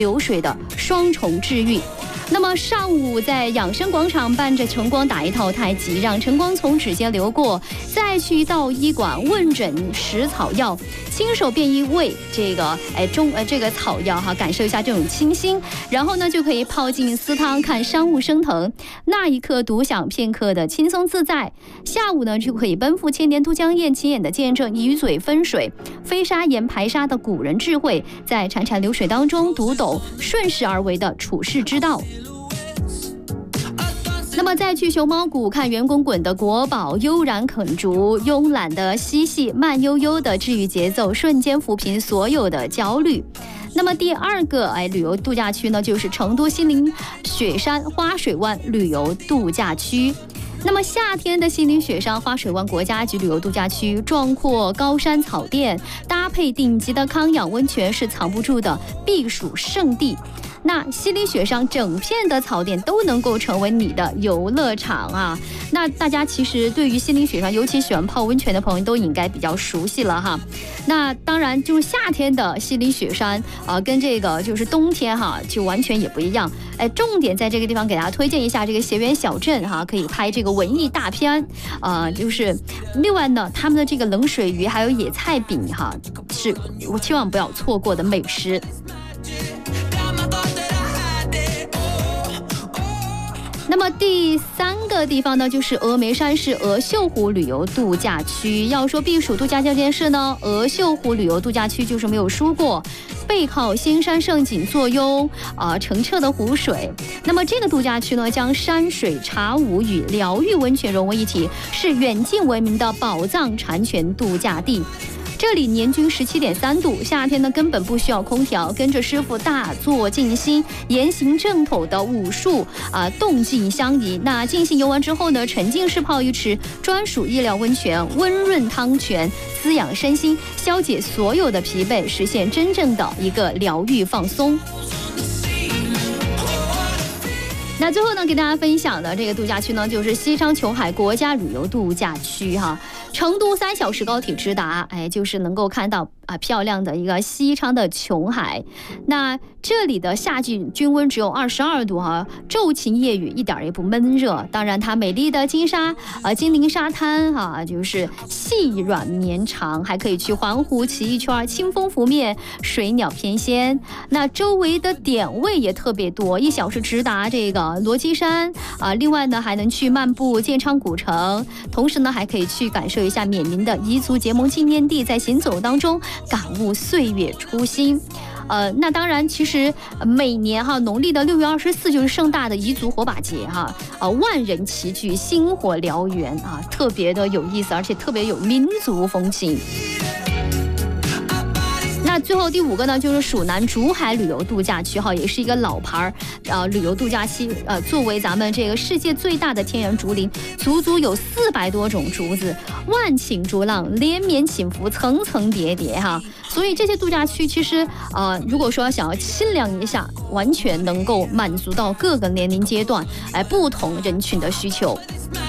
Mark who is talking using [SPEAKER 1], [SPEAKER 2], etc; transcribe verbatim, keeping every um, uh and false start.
[SPEAKER 1] 流水的双重治愈。那么上午在养生广场伴着晨光打一套太极，让晨光从指尖流过，再去到医馆问诊食草药，亲手便一味这个哎中呃这个草药哈，感受一下这种清新，然后呢就可以泡进私汤看山雾升腾，那一刻独享片刻的轻松自在。下午呢就可以奔赴千年都江堰，亲眼的见证鱼嘴分水、飞沙岩排沙的古人智慧，在潺潺流水当中读懂顺势而为的处世之道。那么再去熊猫谷看圆滚滚的国宝悠然啃竹，慵懒的嬉戏，慢悠悠的治愈节奏，瞬间抚平所有的焦虑。那么第二个哎旅游度假区呢，就是成都西岭雪山花水湾旅游度假区。那么夏天的西岭雪山花水湾国家级旅游度假区，壮阔高山草甸搭配顶级的康养温泉，是藏不住的避暑胜地。那西岭雪山整片的草甸都能够成为你的游乐场啊！那大家其实对于西岭雪山，尤其喜欢泡温泉的朋友都应该比较熟悉了哈。那当然，就是夏天的西岭雪山啊、呃，跟这个就是冬天哈，就完全也不一样。哎，重点在这个地方给大家推荐一下这个斜园小镇哈，可以拍这个文艺大片啊、呃。就是另外呢，他们的这个冷水鱼还有野菜饼哈，是我千万不要错过的美食。那么第三个地方呢，就是峨眉山市鹅秀湖旅游度假区。要说避暑度假这件事呢，鹅秀湖旅游度假区就是没有输过。背靠仙山胜景坐拥啊、呃、澄澈的湖水。那么这个度假区呢，将山水茶舞与疗愈温泉融为一体，是远近闻名的宝藏禅泉度假地。这里年均十七点三度，夏天呢根本不需要空调，跟着师傅大坐静心，言行正统的武术啊、呃、动静相宜。那进行游玩之后呢，沉浸式泡一池专属医疗温泉，温润汤泉，滋养身心，消解所有的疲惫，实现真正的一个疗愈放松。那最后呢，给大家分享的这个度假区呢，就是西昌琼海国家旅游度假区哈。成都三小时高铁直达，哎，就是能够看到啊漂亮的一个西昌的琼海。那这里的夏季均温只有二十二度哈，昼晴夜雨，一点也不闷热。当然，它美丽的金沙啊金陵沙滩哈、啊，就是细软绵长，还可以去环湖骑一圈，清风拂面，水鸟翩跹。那周围的点位也特别多，一小时直达这个罗基山啊。另外呢，还能去漫步建昌古城，同时呢，还可以去感受一下缅宁的彝族结盟纪念地，在行走当中感悟岁月初心。呃，那当然，其实每年哈农历的六月二十四就是盛大的彝族火把节哈，啊、呃、万人齐聚，星火燎原啊，特别的有意思，而且特别有民族风情。那最后第五个呢，就是蜀南竹海旅游度假区哈，也是一个老牌呃旅游度假区，呃，作为咱们这个世界最大的天然竹林，足足有四百多种竹子，万顷竹浪连绵起伏，层层叠叠哈。所以这些度假区其实呃，如果说想要清凉一下，完全能够满足到各个年龄阶段哎不同人群的需求。